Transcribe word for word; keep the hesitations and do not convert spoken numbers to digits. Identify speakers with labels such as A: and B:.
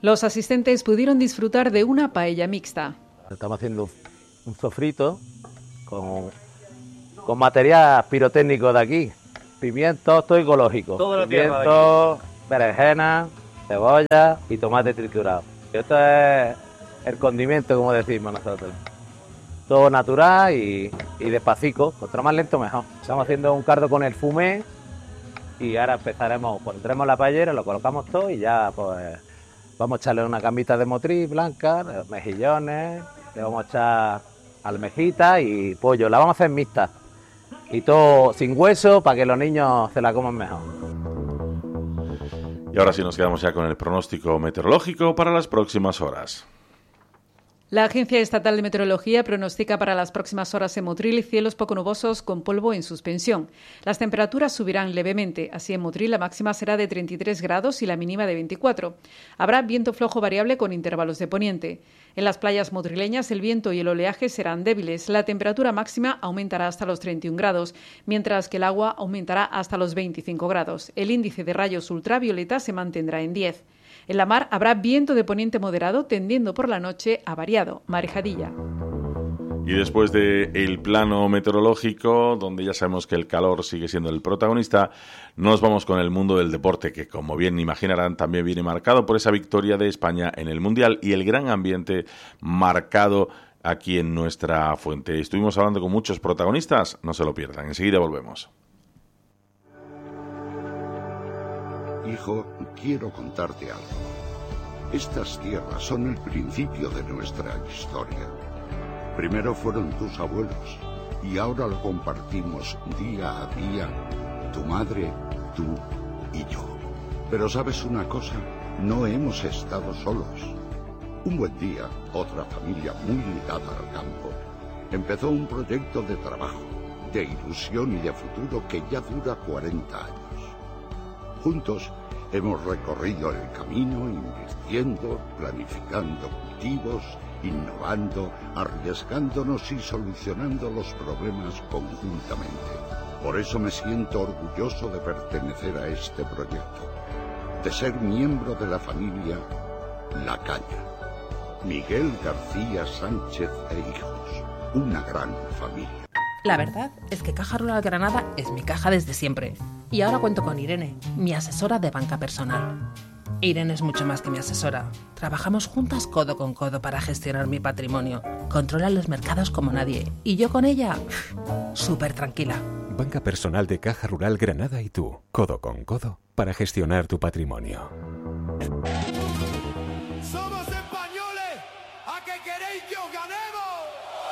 A: Los asistentes pudieron disfrutar de una paella mixta.
B: Estamos haciendo un sofrito con, con material pirotécnico de aquí. Pimiento, todo ecológico.
C: Todo lo
B: Pimiento, berenjena, cebolla y tomate triturado. Esto es el condimento, como decimos nosotros. Todo natural y, y despacito. Cuanto más lento, mejor. Estamos haciendo un caldo con el fumé y ahora empezaremos, pondremos la paellera, lo colocamos todo y ya pues vamos a echarle una camita de motriz blanca, mejillones, le vamos a echar almejita y pollo. La vamos a hacer mixta. Y todo sin hueso para que los niños se la coman mejor.
D: Y ahora sí nos quedamos ya con el pronóstico meteorológico para las próximas horas.
A: La Agencia Estatal de Meteorología pronostica para las próximas horas en Motril cielos poco nubosos con polvo en suspensión. Las temperaturas subirán levemente. Así en Motril la máxima será de treinta y tres grados y la mínima de veinticuatro. Habrá viento flojo variable con intervalos de poniente. En las playas motrileñas el viento y el oleaje serán débiles. La temperatura máxima aumentará hasta los treinta y un grados, mientras que el agua aumentará hasta los veinticinco grados. El índice de rayos ultravioleta se mantendrá en diez. En la mar habrá viento de poniente moderado tendiendo por la noche a variado, marejadilla.
D: Y después del plano meteorológico, donde ya sabemos que el calor sigue siendo el protagonista, nos vamos con el mundo del deporte, que como bien imaginarán también viene marcado por esa victoria de España en el Mundial y el gran ambiente marcado aquí en nuestra fuente. Estuvimos hablando con muchos protagonistas, no se lo pierdan, enseguida volvemos.
E: Hijo, quiero contarte algo. Estas tierras son el principio de nuestra historia. Primero fueron tus abuelos y ahora lo compartimos día a día, tu madre, tú y yo. Pero ¿sabes una cosa? No hemos estado solos. Un buen día, otra familia muy ligada al campo empezó un proyecto de trabajo, de ilusión y de futuro que ya dura cuarenta años. Juntos hemos recorrido el camino invirtiendo, planificando cultivos, innovando, arriesgándonos y solucionando los problemas conjuntamente. Por eso me siento orgulloso de pertenecer a este proyecto, de ser miembro de la familia La Caña. Miguel García Sánchez e hijos, una gran familia.
F: La verdad es que Caja Rural Granada es mi caja desde siempre. Y ahora cuento con Irene, mi asesora de banca personal. Irene es mucho más que mi asesora. Trabajamos juntas codo con codo para gestionar mi patrimonio. Controla los mercados como nadie. Y yo con ella, súper tranquila.
G: Banca personal de Caja Rural Granada y tú, codo con codo, para gestionar tu patrimonio.
H: ¡Somos españoles! ¿A qué queréis que os ganemos?